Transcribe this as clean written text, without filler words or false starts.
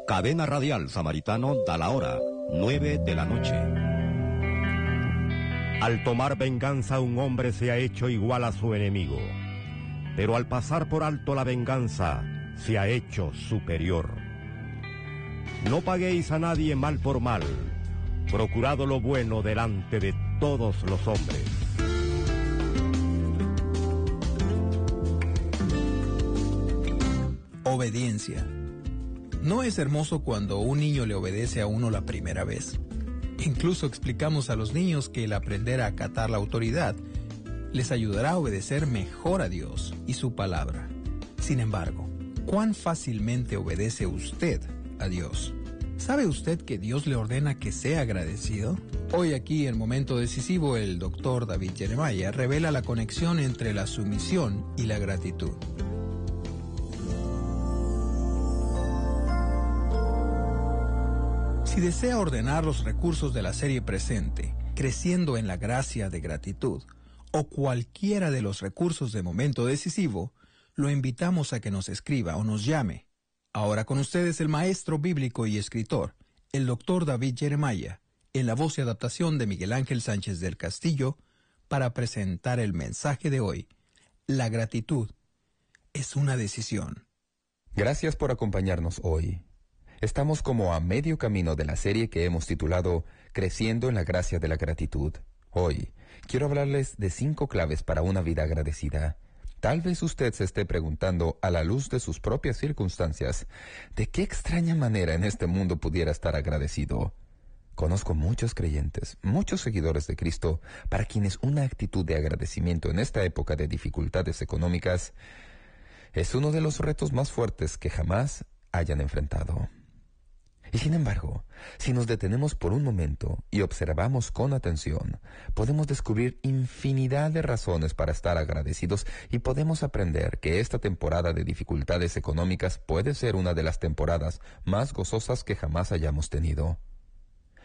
Cadena Radial Samaritano da la hora, 9 de la noche. Al tomar venganza un hombre se ha hecho igual a su enemigo, pero al pasar por alto la venganza se ha hecho superior. No paguéis a nadie mal por mal, procurad lo bueno delante de todos los hombres. Obediencia. No es hermoso cuando un niño le obedece a uno la primera vez. Incluso explicamos a los niños que el aprender a acatar la autoridad les ayudará a obedecer mejor a Dios y su palabra. Sin embargo, ¿cuán fácilmente obedece usted a Dios? ¿Sabe usted que Dios le ordena que sea agradecido? Hoy aquí, en Momento Decisivo, el Dr. David Jeremiah revela la conexión entre la sumisión y la gratitud. Si desea ordenar los recursos de la serie presente, creciendo en la gracia de gratitud, o cualquiera de los recursos de Momento Decisivo, lo invitamos a que nos escriba o nos llame. Ahora con ustedes el maestro bíblico y escritor, el Dr. David Jeremiah, en la voz y adaptación de Miguel Ángel Sánchez del Castillo, para presentar el mensaje de hoy. La gratitud es una decisión. Gracias por acompañarnos hoy. Estamos como a medio camino de la serie que hemos titulado Creciendo en la Gracia de la Gratitud. Hoy quiero hablarles de 5 claves para una vida agradecida. Tal vez usted se esté preguntando, a la luz de sus propias circunstancias, ¿de qué extraña manera en este mundo pudiera estar agradecido? Conozco muchos creyentes, muchos seguidores de Cristo, para quienes una actitud de agradecimiento en esta época de dificultades económicas es uno de los retos más fuertes que jamás hayan enfrentado. Y sin embargo, si nos detenemos por un momento y observamos con atención, podemos descubrir infinidad de razones para estar agradecidos y podemos aprender que esta temporada de dificultades económicas puede ser una de las temporadas más gozosas que jamás hayamos tenido.